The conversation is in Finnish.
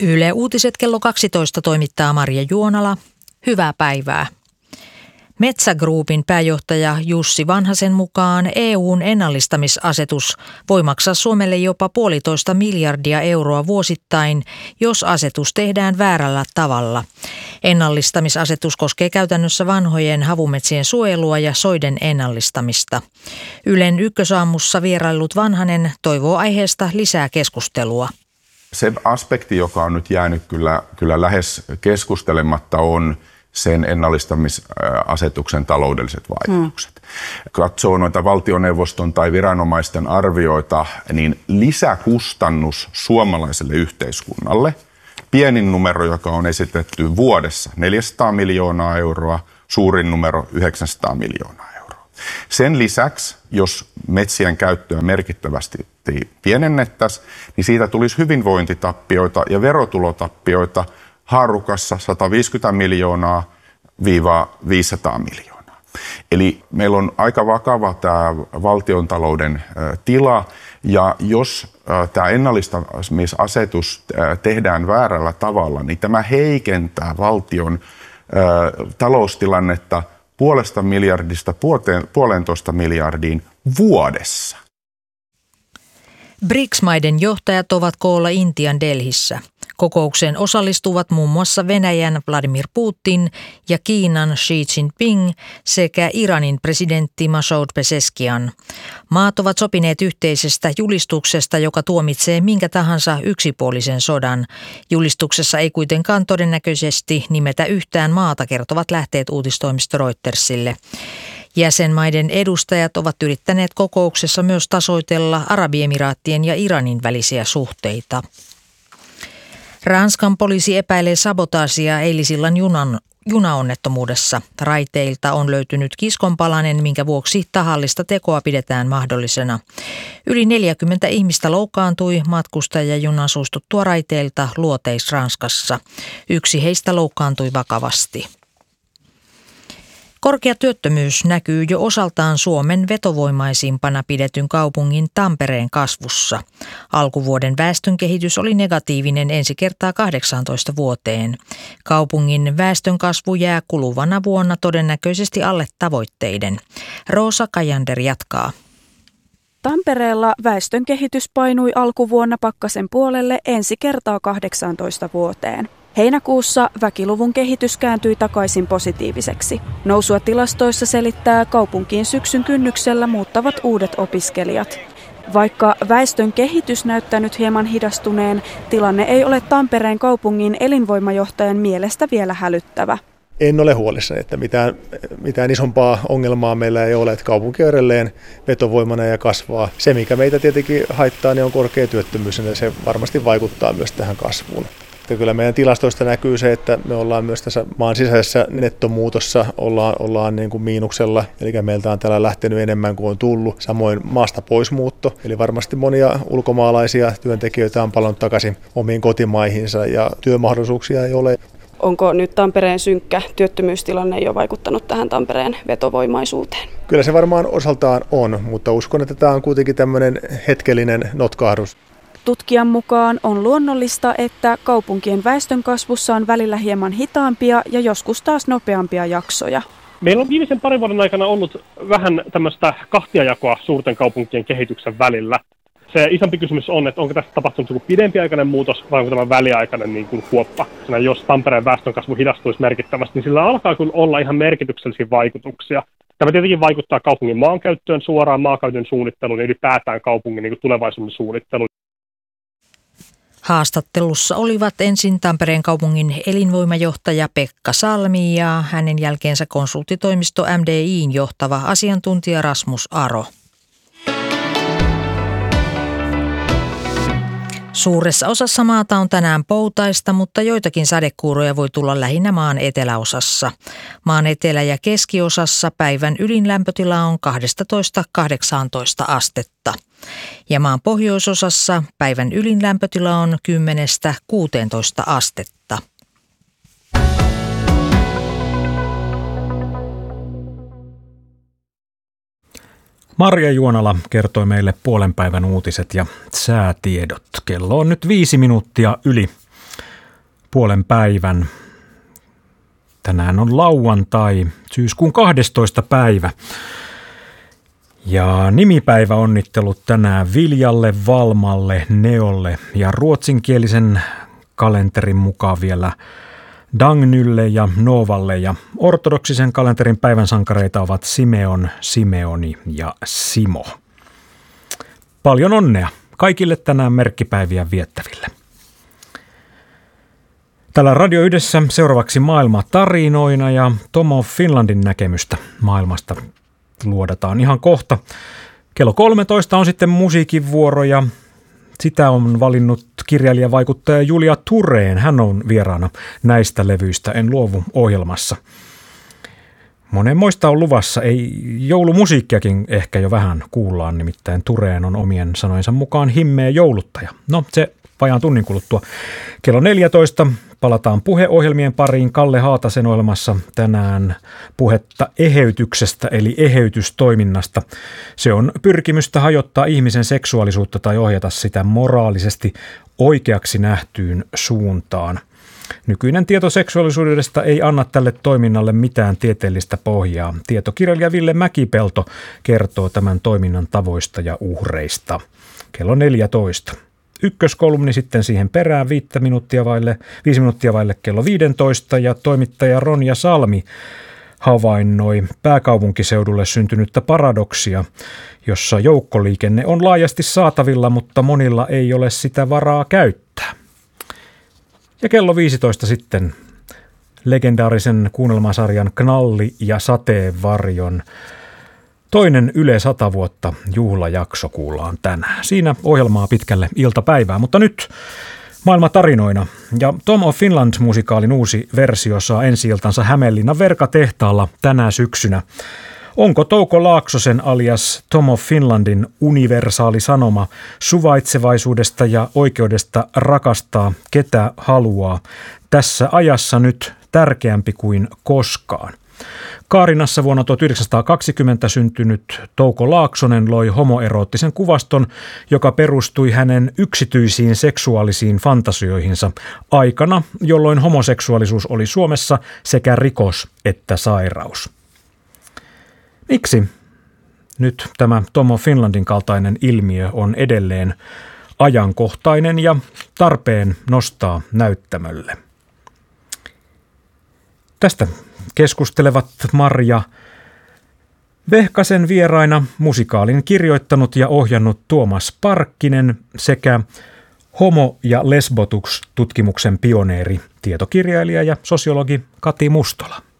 Yle Uutiset kello 12 toimittaa Marja Juonala. Hyvää päivää. Metsä Groupin pääjohtaja Jussi Vanhasen mukaan EU:n ennallistamisasetus voi maksaa Suomelle jopa 1,5 miljardia euroa vuosittain, jos asetus tehdään väärällä tavalla. Ennallistamisasetus koskee käytännössä vanhojen havumetsien suojelua ja soiden ennallistamista. Ylen Ykkösaamussa vieraillut Vanhanen toivoo aiheesta lisää keskustelua. Se aspekti, joka on nyt jäänyt kyllä lähes keskustelematta, on sen ennallistamisasetuksen taloudelliset vaikutukset. Katsoo noita valtioneuvoston tai viranomaisten arvioita, niin lisäkustannus suomalaiselle yhteiskunnalle, pienin numero, joka on esitetty vuodessa, 400 miljoonaa euroa, suurin numero 900 miljoonaa euroa. Sen lisäksi, jos metsien käyttöä merkittävästi pienennettäisiin, niin siitä tulisi hyvinvointitappioita ja verotulotappioita haarukassa 150 miljoonaa – 500 miljoonaa. Eli meillä on aika vakava tämä valtiontalouden tila, ja jos tämä ennallistamisasetus tehdään väärällä tavalla, niin tämä heikentää valtion taloustilannetta 0,5 miljardista 1,5 miljardiin vuodessa. BRICS-maiden johtajat ovat koolla Intian Delhissä. Kokoukseen osallistuvat muun muassa Venäjän Vladimir Putin ja Kiinan Xi Jinping sekä Iranin presidentti Masoud Pezeshkian. Maat ovat sopineet yhteisestä julistuksesta, joka tuomitsee minkä tahansa yksipuolisen sodan. Julistuksessa ei kuitenkaan todennäköisesti nimetä yhtään maata, kertovat lähteet uutistoimisto Reutersille. Jäsenmaiden edustajat ovat yrittäneet kokouksessa myös tasoitella Arabiemiraattien ja Iranin välisiä suhteita. Ranskan poliisi epäilee sabotaasia eilisillan junaonnettomuudessa. Raiteilta on löytynyt kiskonpalanen, minkä vuoksi tahallista tekoa pidetään mahdollisena. Yli 40 ihmistä loukkaantui matkustajajunan suistuttua raiteilta Luoteis-Ranskassa. Yksi heistä loukkaantui vakavasti. Korkea työttömyys näkyy jo osaltaan Suomen vetovoimaisimpana pidetyn kaupungin Tampereen kasvussa. Alkuvuoden väestönkehitys oli negatiivinen ensi kertaa 18 vuoteen. Kaupungin väestönkasvu jää kuluvana vuonna todennäköisesti alle tavoitteiden. Roosa Kajander jatkaa. Tampereella väestönkehitys painui alkuvuonna pakkasen puolelle ensi kertaa 18 vuoteen. Heinäkuussa väkiluvun kehitys kääntyi takaisin positiiviseksi. Nousua tilastoissa selittää kaupunkiin syksyn kynnyksellä muuttavat uudet opiskelijat. Vaikka väestön kehitys näyttää nyt hieman hidastuneen, tilanne ei ole Tampereen kaupungin elinvoimajohtajan mielestä vielä hälyttävä. En ole huolissani, että mitään isompaa ongelmaa meillä ei ole, että kaupunki on edelleen vetovoimana ja kasvaa. Se, mikä meitä tietenkin haittaa, niin on korkea työttömyys, ja se varmasti vaikuttaa myös tähän kasvuun. Kyllä meidän tilastoista näkyy se, että me ollaan myös tässä maan sisäisessä nettomuutossa, ollaan niin kuin miinuksella, eli meiltä on täällä lähtenyt enemmän kuin on tullut. Samoin maasta poismuutto, eli varmasti monia ulkomaalaisia työntekijöitä on palannut takaisin omiin kotimaihinsa ja työmahdollisuuksia ei ole. Onko nyt Tampereen synkkä työttömyystilanne jo vaikuttanut tähän Tampereen vetovoimaisuuteen? Kyllä se varmaan osaltaan on, mutta uskon, että tämä on kuitenkin tämmöinen hetkellinen notkahdus. Tutkijan mukaan on luonnollista, että kaupunkien väestönkasvussa on välillä hieman hitaampia ja joskus taas nopeampia jaksoja. Meillä on viimeisen parin vuoden aikana ollut vähän tämmöistä kahtiajakoa suurten kaupunkien kehityksen välillä. Se isompi kysymys on, että onko tässä tapahtunut joku pidempiaikainen muutos vai onko tämä väliaikainen niin kuin kuoppa. Jos Tampereen väestönkasvu hidastuisi merkittävästi, niin sillä alkaa kyllä olla ihan merkityksellisiä vaikutuksia. Tämä tietenkin vaikuttaa kaupungin maankäyttöön suoraan, maankäytön suunnitteluun ja ylipäätään kaupungin niin kuin tulevaisuuden suunnitteluun. Haastattelussa olivat ensin Tampereen kaupungin elinvoimajohtaja Pekka Salmi ja hänen jälkeensä konsulttitoimisto MDI:n johtava asiantuntija Rasmus Aro. Suuressa osassa maata on tänään poutaista, mutta joitakin sadekuuroja voi tulla lähinnä maan eteläosassa. Maan etelä- ja keskiosassa päivän ylin lämpötila on 12–18 astetta. Ja maan pohjoisosassa päivän ylin lämpötila on 10–16 astetta. Marja Juonala kertoi meille puolen päivän uutiset ja säätiedot. Kello on nyt 5 minuuttia yli puolen päivän. Tänään on lauantai, syyskuun 12. päivä. Ja nimipäivä onnittelut tänään Viljalle, Valmalle, Neolle ja ruotsinkielisen kalenterin mukaan vielä Dagnylle ja Novalle. Ja ortodoksisen kalenterin päivän sankareita ovat Simeon, Simeoni ja Simo. Paljon onnea kaikille tänään merkkipäiviä viettäville. Täällä Radio Yhdessä seuraavaksi maailma tarinoina ja Tom of Finlandin näkemystä maailmasta luodataan ihan kohta. Kello 13 on sitten musiikin vuoro ja sitä on valinnut kirjailijavaikuttaja Julia Thurén. Hän on vieraana näistä levyistä En luovu -ohjelmassa. Monenmoista on luvassa, ei joulumusiikkiakin ehkä jo vähän kuullaan, nimittäin Thurén on omien sanojensa mukaan himmeä jouluttaja. No se vajaan tunnin kuluttua. Kello 14 palataan puheohjelmien pariin. Kalle Haatasen ohjelmassa tänään puhetta eheytyksestä eli eheytystoiminnasta. Se on pyrkimystä hajottaa ihmisen seksuaalisuutta tai ohjata sitä moraalisesti oikeaksi nähtyyn suuntaan. Nykyinen tieto seksuaalisuudesta ei anna tälle toiminnalle mitään tieteellistä pohjaa. Tietokirjailija Ville Mäkipelto kertoo tämän toiminnan tavoista ja uhreista. Kello 14. Ykköskolumni sitten siihen perään 5 minuuttia vaille kello 15 ja toimittaja Ronja Salmi havainnoi pääkaupunkiseudulle syntynyttä paradoksia, jossa joukkoliikenne on laajasti saatavilla, mutta monilla ei ole sitä varaa käyttää. Ja kello 15 sitten legendaarisen kuunnelmasarjan Knalli ja sateenvarjon toinen Yle 100 vuotta juhlajakso kuullaan tänään. Siinä ohjelmaa pitkälle iltapäivää, mutta nyt maailma tarinoina. Ja Tom of Finland -musikaalin uusi versio saa ensi-iltansa Hämeenlinnan Verkatehtaalla tänä syksynä. Onko Touko Laaksosen alias Tom of Finlandin universaali sanoma suvaitsevaisuudesta ja oikeudesta rakastaa ketä haluaa tässä ajassa nyt tärkeämpi kuin koskaan? Kaarinassa vuonna 1920 syntynyt Touko Laaksonen loi homoeroottisen kuvaston, joka perustui hänen yksityisiin seksuaalisiin fantasioihinsa aikana, jolloin homoseksuaalisuus oli Suomessa sekä rikos että sairaus. Miksi nyt tämä Tom of Finlandin kaltainen ilmiö on edelleen ajankohtainen ja tarpeen nostaa näyttämölle? Tästä keskustelevat Marja Vehkasen vieraina musikaalin kirjoittanut ja ohjannut Tuomas Parkkinen sekä homo- ja lesbotuks-tutkimuksen pioneeri, tietokirjailija ja sosiologi Kati Mustola.